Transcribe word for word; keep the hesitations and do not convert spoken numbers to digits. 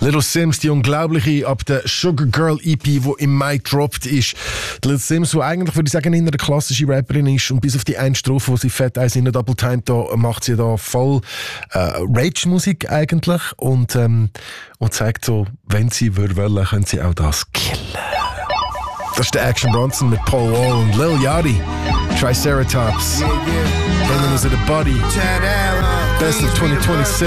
Little Simz, die unglaubliche, ab der Sugar Girl E P, die im Mai gedroppt ist. Die Little Simz, die eigentlich, würde ich sagen, eine klassische Rapperin ist und bis auf die eine Strophe, wo sie fett eins in der Double Time da macht sie da voll äh, Rage-Musik eigentlich und, ähm, und zeigt so, wenn sie wollen, können sie auch das killen. Das ist der Action Bronson mit Paul Wall und Lil Yachty. Triceratops. Yeah, yeah. Bringing us in the body. Best of twenty twenty-six.